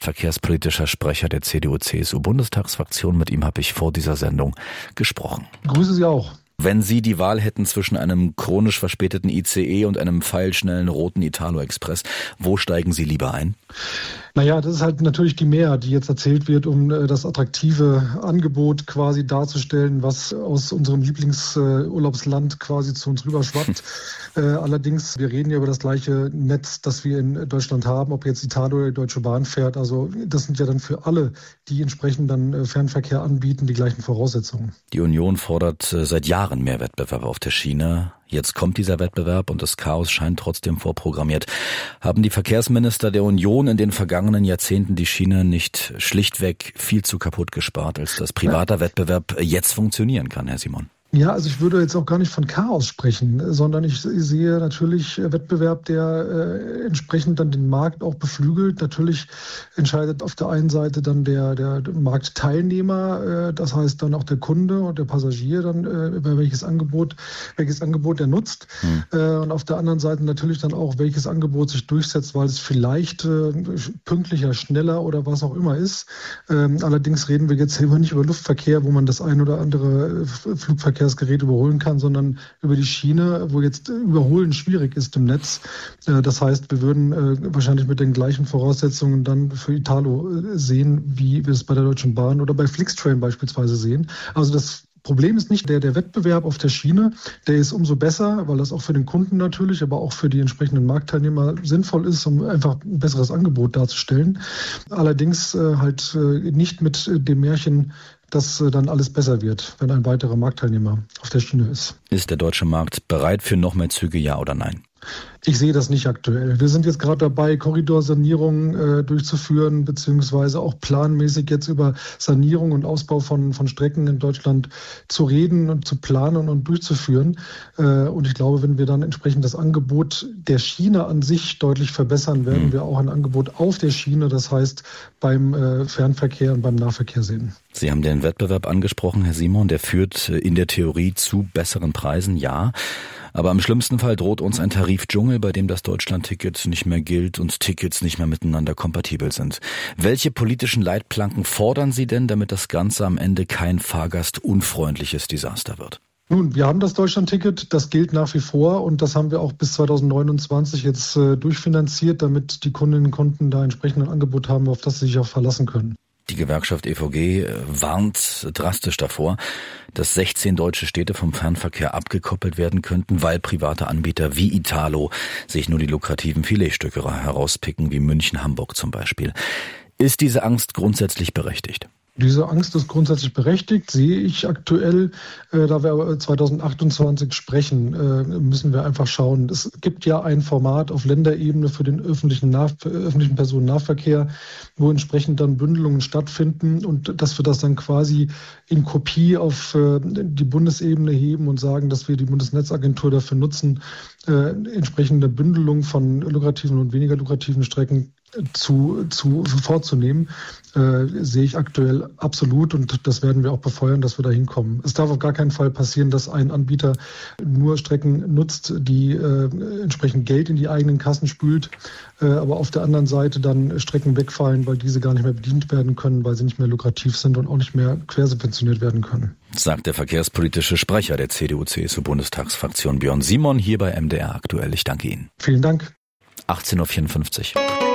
verkehrspolitischer Sprecher der CDU-CSU-Bundestagsfraktion. Mit ihm habe ich vor dieser Sendung gesprochen. Grüße Sie auch. Wenn Sie die Wahl hätten zwischen einem chronisch verspäteten ICE und einem pfeilschnellen roten Italo-Express, wo steigen Sie lieber ein? Naja, das ist halt natürlich die Mehrheit, die jetzt erzählt wird, um das attraktive Angebot quasi darzustellen, was aus unserem Lieblingsurlaubsland quasi zu uns rüberschwappt. Allerdings, wir reden ja über das gleiche Netz, das wir in Deutschland haben, ob jetzt Italo oder die Deutsche Bahn fährt. Also das sind ja dann für alle, die entsprechend dann Fernverkehr anbieten, die gleichen Voraussetzungen. Die Union fordert seit Jahren mehr Wettbewerb auf der Schiene. Jetzt kommt dieser Wettbewerb und das Chaos scheint trotzdem vorprogrammiert. Haben die Verkehrsminister der Union in den vergangenen Jahrzehnten die Schiene nicht schlichtweg viel zu kaputt gespart, als dass privater Wettbewerb jetzt funktionieren kann, Herr Simon? Ja, also ich würde jetzt auch gar nicht von Chaos sprechen, sondern ich sehe natürlich Wettbewerb, der entsprechend dann den Markt auch beflügelt. Natürlich entscheidet auf der einen Seite dann der Marktteilnehmer, das heißt dann auch der Kunde und der Passagier dann, über welches Angebot er nutzt. Und auf der anderen Seite natürlich dann auch, welches Angebot sich durchsetzt, weil es vielleicht pünktlicher, schneller oder was auch immer ist. Allerdings reden wir jetzt nicht über Luftverkehr, wo man das ein oder andere Flugverkehrsgerät überholen kann, sondern über die Schiene, wo jetzt Überholen schwierig ist im Netz. Das heißt, wir würden wahrscheinlich mit den gleichen Voraussetzungen dann für Italo sehen, wie wir es bei der Deutschen Bahn oder bei Flixtrain beispielsweise sehen. Also das Problem ist nicht der Wettbewerb auf der Schiene, der ist umso besser, weil das auch für den Kunden natürlich, aber auch für die entsprechenden Marktteilnehmer sinnvoll ist, um einfach ein besseres Angebot darzustellen. Allerdings halt nicht mit dem Märchen, dass dann alles besser wird, wenn ein weiterer Marktteilnehmer auf der Schiene ist. Ist der deutsche Markt bereit für noch mehr Züge, ja oder nein? Ich sehe das nicht aktuell. Wir sind jetzt gerade dabei, Korridorsanierungen durchzuführen, beziehungsweise auch planmäßig jetzt über Sanierung und Ausbau von Strecken in Deutschland zu reden und zu planen und durchzuführen. Und ich glaube, wenn wir dann entsprechend das Angebot der Schiene an sich deutlich verbessern, werden wir auch ein Angebot auf der Schiene, das heißt beim Fernverkehr und beim Nahverkehr sehen. Sie haben den Wettbewerb angesprochen, Herr Simon, der führt in der Theorie zu besseren Preisen, ja. Aber im schlimmsten Fall droht uns ein Tarifdschungel, bei dem das Deutschland-Ticket nicht mehr gilt und Tickets nicht mehr miteinander kompatibel sind. Welche politischen Leitplanken fordern Sie denn, damit das Ganze am Ende kein fahrgastunfreundliches Desaster wird? Nun, wir haben das Deutschland-Ticket, das gilt nach wie vor und das haben wir auch bis 2029 jetzt durchfinanziert, damit die Kundinnen und Kunden da entsprechend ein Angebot haben, auf das sie sich auch verlassen können. Die Gewerkschaft EVG warnt drastisch davor, dass 16 deutsche Städte vom Fernverkehr abgekoppelt werden könnten, weil private Anbieter wie Italo sich nur die lukrativen Filetstücke herauspicken, wie München, Hamburg zum Beispiel. Ist diese Angst grundsätzlich berechtigt? Diese Angst ist grundsätzlich berechtigt, sehe ich aktuell. Da wir 2028 sprechen, müssen wir einfach schauen. Es gibt ja ein Format auf Länderebene für den öffentlichen Personennahverkehr, wo entsprechend dann Bündelungen stattfinden und dass wir das dann quasi in Kopie auf die Bundesebene heben und sagen, dass wir die Bundesnetzagentur dafür nutzen, entsprechende Bündelung von lukrativen und weniger lukrativen Strecken vorzunehmen, sehe ich aktuell absolut und das werden wir auch befeuern, dass wir da hinkommen. Es darf auf gar keinen Fall passieren, dass ein Anbieter nur Strecken nutzt, die entsprechend Geld in die eigenen Kassen spült, aber auf der anderen Seite dann Strecken wegfallen, weil diese gar nicht mehr bedient werden können, weil sie nicht mehr lukrativ sind und auch nicht mehr quersubventioniert werden können. Sagt der verkehrspolitische Sprecher der CDU-CSU-Bundestagsfraktion Björn Simon hier bei MDR aktuell. Ich danke Ihnen. Vielen Dank. 18.54 Uhr.